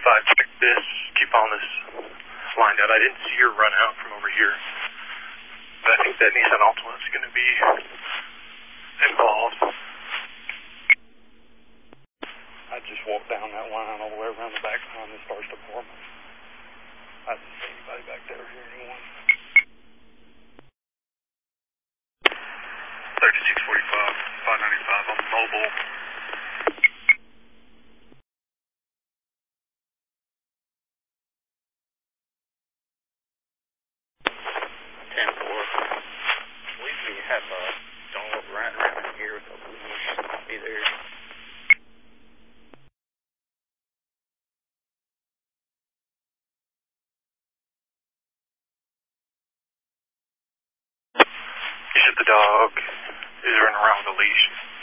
check this, keep on this lined out. I didn't see her run out from over here. But I think that Nissan Altima is going to be involved. I just walked down that line all the way around the back behind this first apartment. I didn't see anybody back there or hear anyone. 3645, 595 on mobile. 10-4. We have Donald right around here with a police. Might be there. You said the dog is running around with a leash.